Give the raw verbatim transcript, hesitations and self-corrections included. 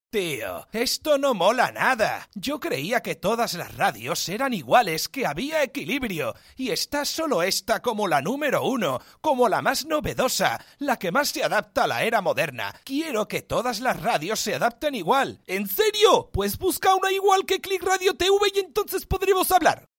Tío, esto no mola nada. Yo creía que todas las radios eran iguales, que había equilibrio. Y está solo esta como la número uno, como la más novedosa, la que más se adapta a la era moderna. Quiero que todas las radios se adapten igual. ¿En serio? Pues busca una igual que Click Radio T V y entonces podremos hablar.